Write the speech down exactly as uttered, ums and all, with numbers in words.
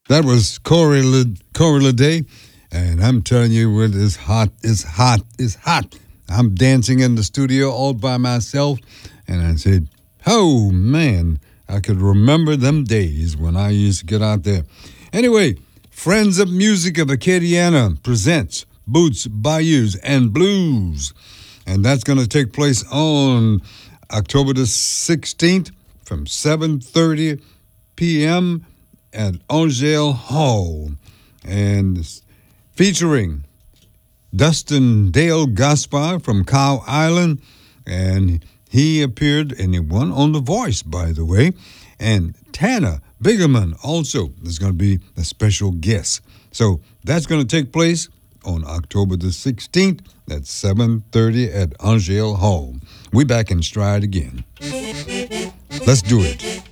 That was Corey Le- Corey Leday, and I'm telling you, it is hot. It's hot. It's hot. I'm dancing in the studio all by myself, and I said, "Oh man, I could remember them days when I used to get out there." Anyway, Friends of Music of Acadiana presents Boots, Bayous, and Blues, and that's going to take place on October the sixteenth from seven thirty p.m. at Angel Hall, and featuring Dustin Dale Gaspar from Cow Island, and he appeared and he won on The Voice, by the way, and Tanner Bigerman also is going to be a special guest. So that's going to take place on October the sixteenth at seven thirty at Angel Hall. We back in stride again. Let's do it.